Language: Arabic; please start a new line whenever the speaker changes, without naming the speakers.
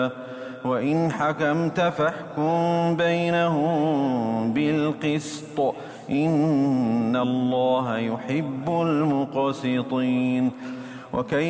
وإن حكمت فاحكم بينهم بالقسط إن الله يحب المقسطين